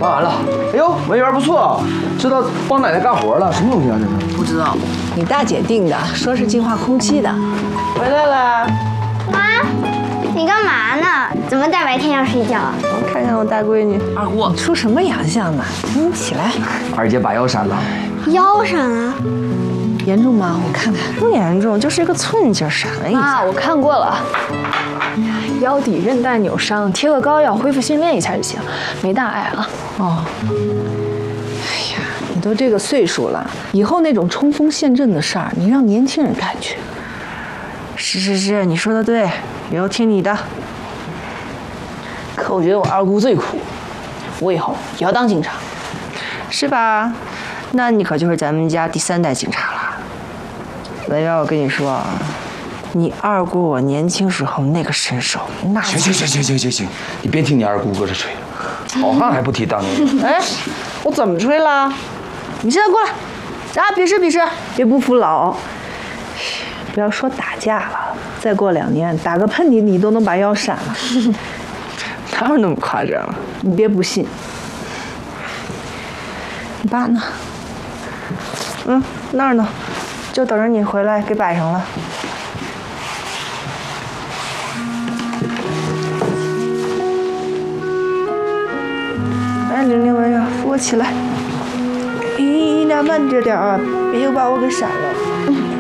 办完了。哎呦，文员不错，知道帮奶奶干活了，什么东西啊？这是？ 不知道。 你大姐订的，说是净化空气的。回来了。 妈，你干嘛呢？怎么大白天要睡觉啊？ 看看我大闺女。 二姑， 你出什么洋相呢？你起来。 二姐把腰闪了。 腰闪了？ 严重吗？我看看。不严重，就是一个寸劲闪了一下。 妈，我看过了。腰底韧带扭伤，贴个膏药，恢复训练一下就行，没大碍啊。 哦。哎呀，你都这个岁数了，以后那种冲锋陷阵的事儿，你让年轻人干去。是，你说的对，以后听你的。 可我觉得我二姑最苦，我以后也要当警察， 是吧？那你可就是咱们家第3代警察了。文渊，我跟你说啊，你二姑我年轻时候那个身手，那行，你别听你二姑搁这吹了，好汉还不提当年。 哎，我怎么吹了？你现在过来，啊，比试，别不服老。不要说打架了，再过2年打个喷嚏，你都能把腰闪了。哪有那么夸张？你别不信。你爸呢？那儿呢，就等着你回来给摆上了。来，玲玲文呀，扶我起来。你俩慢着点啊，别又把我给闪了。